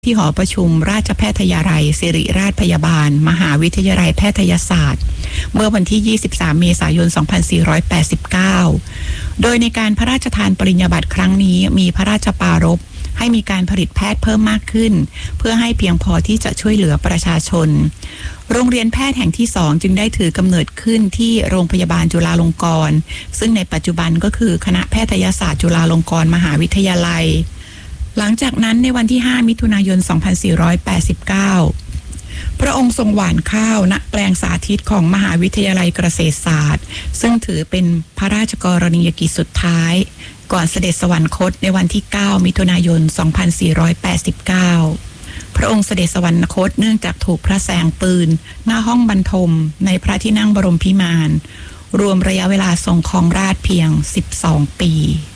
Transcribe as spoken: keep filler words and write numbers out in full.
ที่หอประชุมราชแพทยาลัยศิริราชพยาบาลมหาวิทยาลัยแพทยศาสตร์เมื่อวันที่ ยี่สิบสาม เมษายน สองพันสี่ร้อยแปดสิบเก้า โดยในการพระราชทานปริญญาบัตรครั้งนี้มีพระราชปรารภให้มีการผลิตแพทย์เพิ่มมากขึ้นเพื่อให้เพียงพอที่จะช่วยเหลือประชาชนโรงเรียนแพทย์แห่งที่สองจึงได้ถือกำเนิดขึ้นที่โรงพยาบาลจุฬาลงกรณ์ซึ่งในปัจจุบันก็คือคณะแพทยศาสตร์จุฬาลงกรณ์มหาวิทยาลัยหลังจากนั้นในวันที่ ห้า มิถุนายน สองพันสี่ร้อยแปดสิบเก้า พระองค์ทรงหว่านข้าวณแปลงสาธิตของมหาวิทยาลัยเกษตรศาสตร์ซึ่งถือเป็นพระราชกรณียกิจสุดท้ายก่อนเสด็จสวรรคตในวันที่ เก้า มิถุนายน สองพันสี่ร้อยแปดสิบเก้า พระองค์เสด็จสวรรคตเนื่องจากถูกพระแสงปืนหน้าห้องบรรทมในพระที่นั่งบรมพิมานรวมระยะเวลาทรงครองราชย์เพียง สิบสอง ปี